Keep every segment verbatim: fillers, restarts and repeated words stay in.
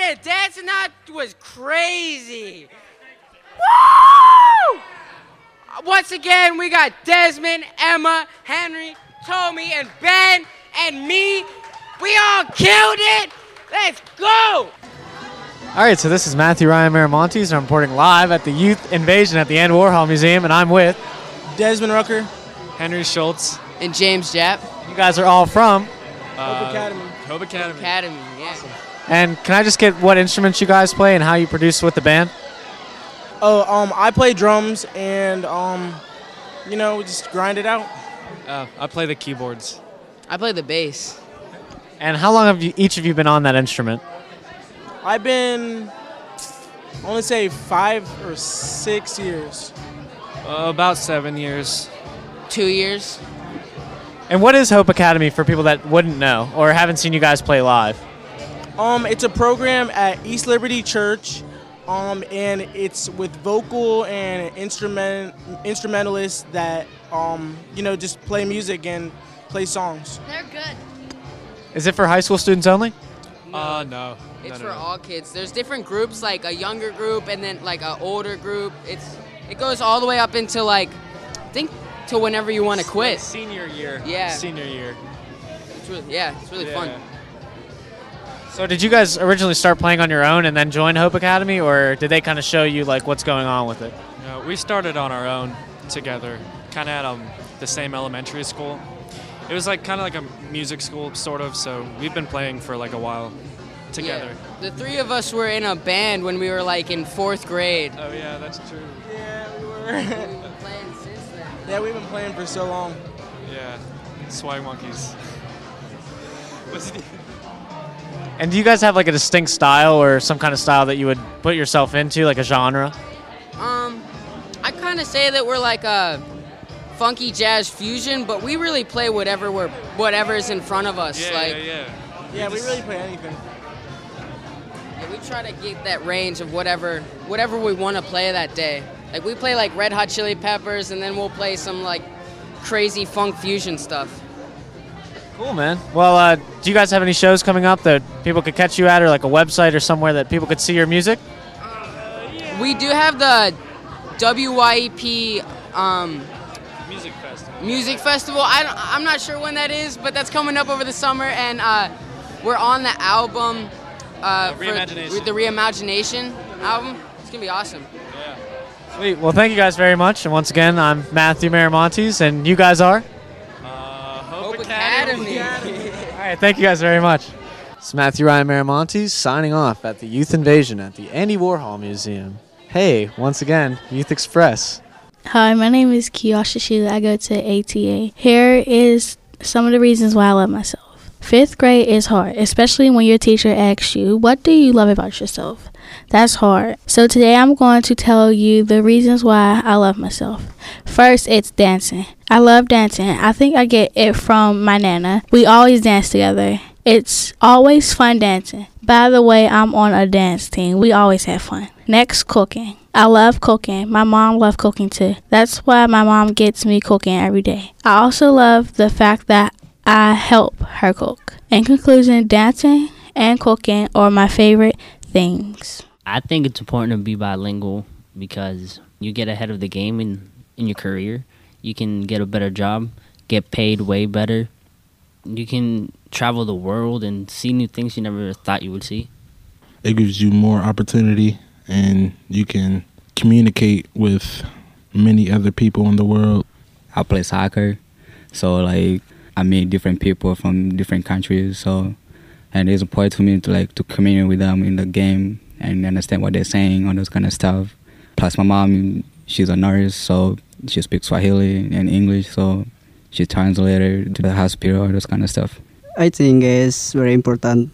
Yeah, dancing out was crazy. Woo! Once again, we got Desmond, Emma, Henry, Tommy, and Ben, and me. We all killed it. Let's go. All right, so this is Matthew Ryan Miramontes, and I'm reporting live at the Youth Invasion at the Andy Warhol Museum, and I'm with Desmond Rucker, Henry Schultz, and James Japp. You guys are all from uh, Hope Academy. Hope Academy. Academy, yeah. Awesome. And can I just get what instruments you guys play and how you produce with the band? Oh, um, I play drums, and um, you know, we just grind it out. Uh, I play the keyboards. I play the bass. And how long have you, each of you been on that instrument? I've been, I want to say five or six years. Uh, about seven years. Two years. And what is Hope Academy for people that wouldn't know or haven't seen you guys play live? Um, it's a program at East Liberty Church, um, and it's with vocal and instrument instrumentalists that um, you know, just play music and play songs. They're good. Is it for high school students only? Uh, no. It's no, for no, no. all kids. There's different groups, like a younger group and then like an older group. It's it goes all the way up into like, I think till whenever you want to quit. Senior year. Yeah. Senior year. It's really, yeah, it's really Yeah. fun. So did you guys originally start playing on your own and then join Hope Academy, or did they kind of show you like what's going on with it? No, we started on our own together, kind of at um, the same elementary school. It was like kind of like a music school, sort of, so we've been playing for like a while together. Yeah. The three of us were in a band when we were like in fourth grade. Oh, yeah, that's true. Yeah, we were. We've been playing since then. Yeah, we've been playing for so long. Yeah. Swag Monkeys. What's it? And do you guys have like a distinct style or some kind of style that you would put yourself into, like a genre? Um, I kind of say that we're like a funky jazz fusion, but we really play whatever we're whatever is in front of us. Yeah, like, yeah, yeah. Yeah, we really play anything. yeah, we try to get that range of whatever whatever we want to play that day. Like we play like Red Hot Chili Peppers, and then we'll play some like crazy funk fusion stuff. Cool, man. Well, uh, do you guys have any shows coming up that people could catch you at, or like a website or somewhere that people could see your music? We do have the W Y E P um, Music festival. Music Festival. I don't, I'm not sure when that is, but that's coming up over the summer, and uh, we're on the album uh, The Reimagination. for the Reimagination album. It's gonna be awesome. Yeah. Sweet. Well, thank you guys very much. And once again, I'm Matthew Miramontes, and you guys are? Uh, Hope, Hope Academy. Academy. All right, thank you guys very much. It's Matthew Ryan Miramontes signing off at the Youth Invasion at the Andy Warhol Museum. Hey, once again, Youth Express. Hi, my name is Kiyosha Sheila. I go to A T A. Here is some of the reasons why I love myself. Fifth grade is hard, especially when your teacher asks you, what do you love about yourself? That's hard. So today I'm going to tell you the reasons why I love myself. First, it's dancing. I love dancing. I think I get it from my nana. We always dance together. It's always fun dancing. By the way, I'm on a dance team. We always have fun. Next, cooking. I love cooking. My mom loves cooking too. That's why my mom gets me cooking every day. I also love the fact that I help her cook. In conclusion, dancing and cooking are my favorite things. I think it's important to be bilingual because you get ahead of the game in, in your career. You can get a better job, get paid way better. You can travel the world and see new things you never thought you would see. It gives you more opportunity, and you can communicate with many other people in the world. I play soccer, so like I meet different people from different countries. So, and it's important to me to like to communicate with them in the game and understand what they're saying, all those kind of stuff. Plus, my mom, she's a nurse, so she speaks Swahili and English, so she translated to the hospital, all those kind of stuff. I think it's very important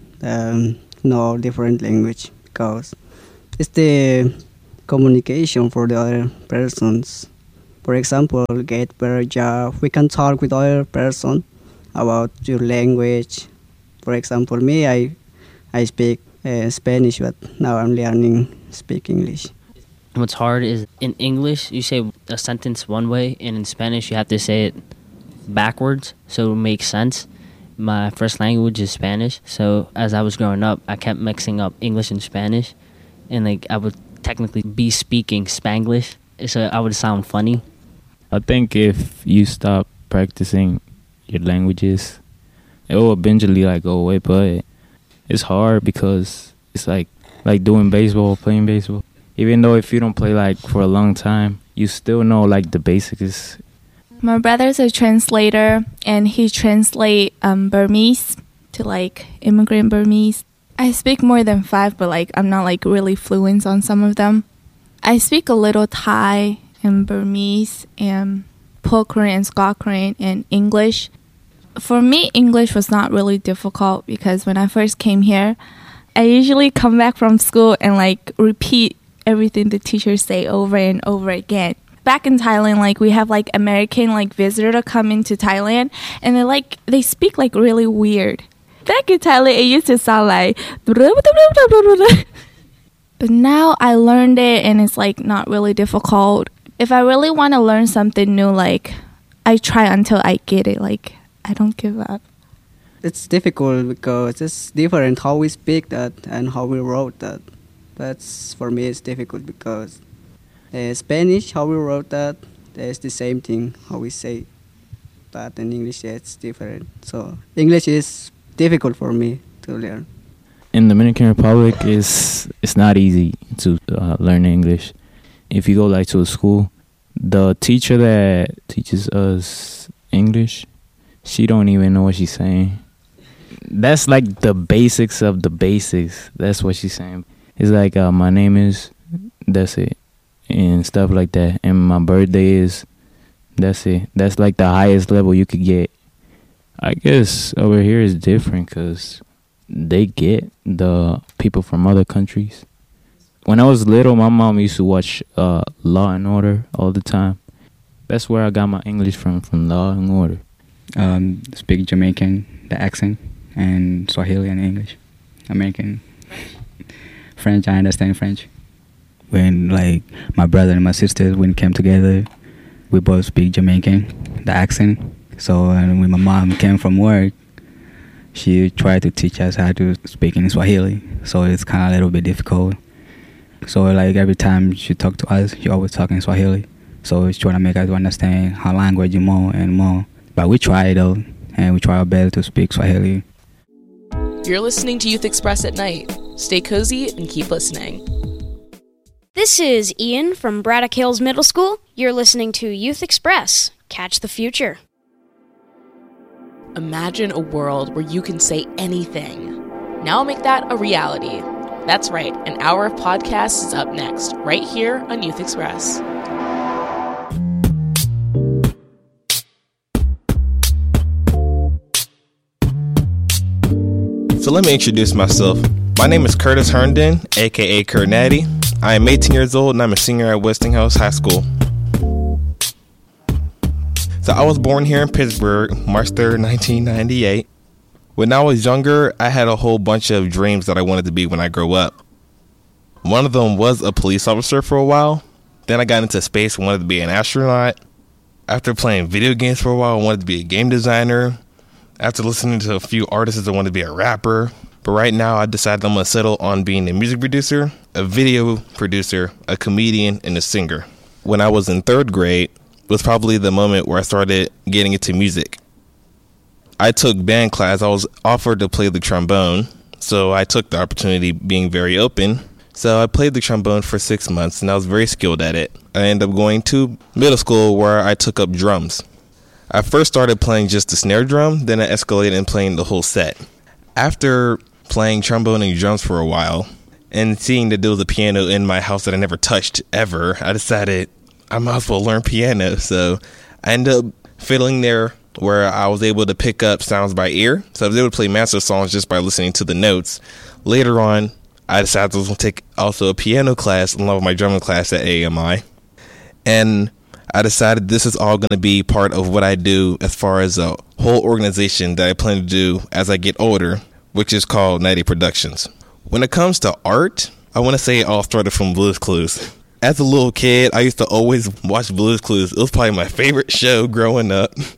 um, know different language because it's the communication for the other persons. For example, get better job. We can talk with other person about your language. For example, me, I I speak uh, Spanish, but now I'm learning speak English. What's hard is in English, you say a sentence one way, and in Spanish, you have to say it backwards so it makes sense. My first language is Spanish, so as I was growing up, I kept mixing up English and Spanish, and like I would technically be speaking Spanglish, so I would sound funny. I think if you stop practicing your languages, it will eventually like go away, but it's hard because it's like like doing baseball, playing baseball. Even though if you don't play like for a long time, you still know like the basics. My brother's a translator, and he translate um, Burmese to like immigrant Burmese. I speak more than five, but like I'm not like really fluent on some of them. I speak a little Thai and Burmese and Po Korean, Scott Korean, and English. For me, English was not really difficult because when I first came here, I usually come back from school and like repeat everything the teachers say over and over again. Back in Thailand, like we have like American like visitor come into Thailand, and they like they speak like really weird. Back in Thailand, it used to sound like. But now I learned it, and it's like not really difficult. If I really want to learn something new, like I try until I get it. Like I don't give up. It's difficult because it's different how we speak that and how we wrote that. That's for me it's difficult because uh, Spanish, how we wrote that, it's the same thing how we say that. In English, yeah, it's different. So English is difficult for me to learn. In the Dominican Republic, it's it's not easy to uh, learn English. If you go like to a school, the teacher that teaches us English, she don't even know what she's saying. That's like the basics of the basics. That's what she's saying. It's like uh, my name is, that's it, and stuff like that. And my birthday is, that's it. That's like the highest level you could get. I guess over here is different because they get the people from other countries. When I was little, my mom used to watch uh, Law and Order all the time. That's where I got my English from, from Law and Order. Um, speak Jamaican, the accent, and Swahili and English. American. French, I understand French. When like my brother and my sister, when came together, we both speak Jamaican, the accent. So uh, when my mom came from work, she tried to teach us how to speak in Swahili. So it's kind of a little bit difficult. So like every time she talked to us, she always talking Swahili. So it's trying to make us understand her language more and more. But we try though, and we try our best to speak Swahili. You're listening to Youth Express at night. Stay cozy and keep listening. This is Ian from Braddock Hills Middle School. You're listening to Youth Express. Catch the future. Imagine a world where you can say anything. Now make that a reality. That's right, an hour of podcast is up next, right here on Youth Express. So let me introduce myself. My name is Curtis Herndon, aka Kurt Natty. I am eighteen years old and I'm a senior at Westinghouse High School. So I was born here in Pittsburgh, March third, nineteen ninety-eight. When I was younger, I had a whole bunch of dreams that I wanted to be when I grew up. One of them was a police officer for a while. Then I got into space and wanted to be an astronaut. After playing video games for a while, I wanted to be a game designer. After listening to a few artists, I wanted to be a rapper. But right now, I decided I'm going to settle on being a music producer, a video producer, a comedian, and a singer. When I was in third grade, was probably the moment where I started getting into music. I took band class. I was offered to play the trombone, so I took the opportunity being very open. So I played the trombone for six months, and I was very skilled at it. I ended up going to middle school where I took up drums. I first started playing just the snare drum, then I escalated and playing the whole set. After playing trombone and drums for a while, and seeing that there was a piano in my house that I never touched ever, I decided I might as well learn piano. So I ended up fiddling there where I was able to pick up sounds by ear. So I was able to play master songs just by listening to the notes. Later on, I decided I was going to take also a piano class along with my drumming class at A M I. And I decided this is all going to be part of what I do as far as a whole organization that I plan to do as I get older, which is called Natty Productions. When it comes to art, I want to say it all started from Blue's Clues. As a little kid, I used to always watch Blue's Clues. It was probably my favorite show growing up.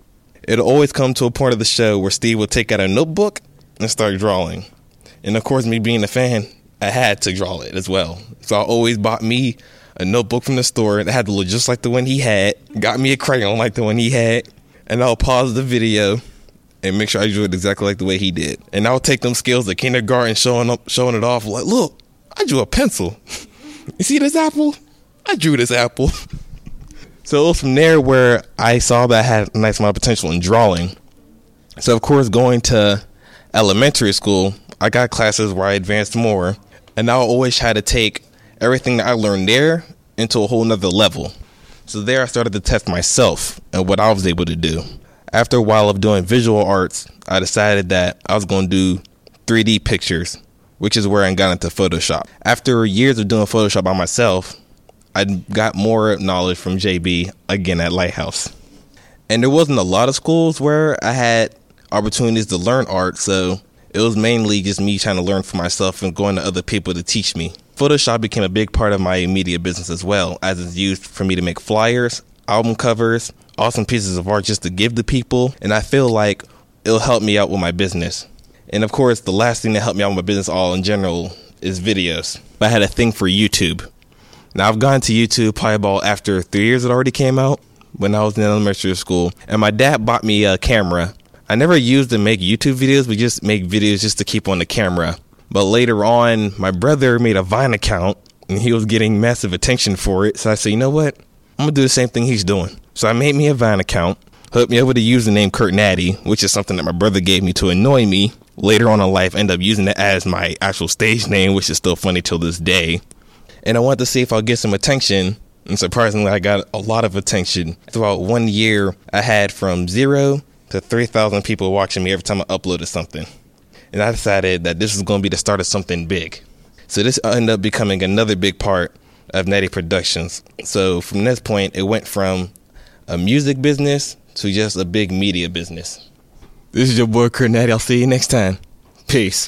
It'll always come to a point of the show where Steve will take out a notebook and start drawing. And of course, me being a fan, I had to draw it as well. So I always bought me a notebook from the store that had to look just like the one he had, got me a crayon like the one he had, and I'll pause the video and make sure I drew it exactly like the way he did. And I'll take them skills at kindergarten, showing up, showing it off like, look, I drew a pencil. You see this apple? I drew this apple. So it was from there where I saw that I had a nice amount of potential in drawing. So of course, going to elementary school, I got classes where I advanced more, and I always had to take everything that I learned there into a whole nother level. So there I started to test myself and what I was able to do. After a while of doing visual arts, I decided that I was going to do three D pictures, which is where I got into Photoshop. After years of doing Photoshop by myself, I got more knowledge from J B, again at Lighthouse. And there wasn't a lot of schools where I had opportunities to learn art, so it was mainly just me trying to learn for myself and going to other people to teach me. Photoshop became a big part of my media business as well, as it's used for me to make flyers, album covers, awesome pieces of art just to give to people, and I feel like it'll help me out with my business. And of course, the last thing that helped me out with my business all in general is videos. But I had a thing for YouTube. Now, I've gone to YouTube probably about after three years it already came out, when I was in elementary school, and my dad bought me a camera. I never used to make YouTube videos, but just make videos just to keep on the camera. But later on, my brother made a Vine account, and he was getting massive attention for it. So I said, you know what? I'm going to do the same thing he's doing. So I made me a Vine account, hooked me up with a username Kurt Natty, which is something that my brother gave me to annoy me. Later on in life, I ended up using it as my actual stage name, which is still funny till this day. And I wanted to see if I'll get some attention. And surprisingly, I got a lot of attention. Throughout one year, I had from zero to three thousand people watching me every time I uploaded something. And I decided that this was going to be the start of something big. So this ended up becoming another big part of Natty Productions. So from this point, it went from a music business to just a big media business. This is your boy Kurt Natty. I'll see you next time. Peace.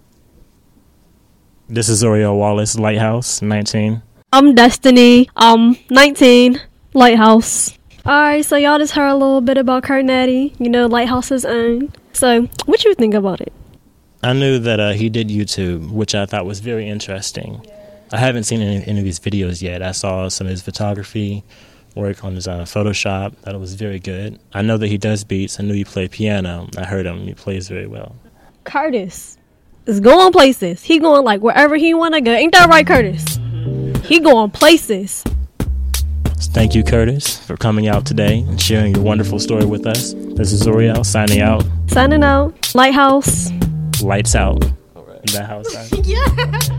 This is Oriel Wallace, Lighthouse, nineteen. I'm Destiny. I'm nineteen, Lighthouse. Alright, so y'all just heard a little bit about Kurt Natty, you know, Lighthouse's own. So, what you think about it? I knew that uh, he did YouTube, which I thought was very interesting. I haven't seen any, any of his videos yet. I saw some of his photography, work on his uh, Photoshop. That was very good. I know that he does beats. I knew he played piano. I heard him. He plays very well. Curtis is going places. He going like wherever he want to go. Ain't that right, Curtis? He going places. Thank you, Curtis, for coming out today and sharing your wonderful story with us. This is Zoriel signing out. Signing out. Lighthouse. Lights out. All right. Is that how it's done? Yeah.